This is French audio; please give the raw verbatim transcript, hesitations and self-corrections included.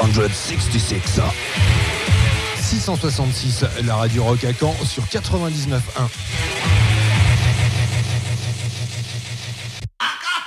soixante-six. six cent soixante-six, la radio rock à Caen sur quatre-vingt-dix-neuf point un.